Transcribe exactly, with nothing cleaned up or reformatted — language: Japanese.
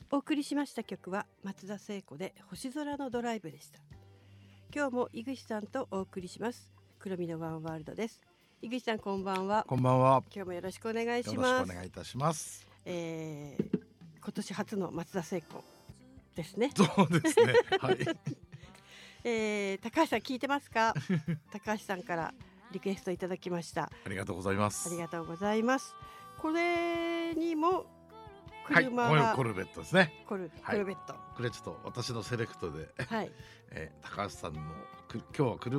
お送りしました曲は松田聖子で星空のドライブでした。今日も井口さんとお送りします。黒見のワンワールドです。井口さん、こんばんは。 こんばんは。 今日もよろしくお願いしよろます。 しくお願いいたします。 えー、今年初の松田聖子ですね。 そうですね。はい。 えー、高橋さん聞いてますか？高橋さんからリクエストいただきました。 ありがとうございます。 ありがとうございます。これにもはい、 車が、 コルベットですね。 コル、 はいコルベット。 これちょっと私のセレクトで、 はい。 えー、高橋さんのく今日は車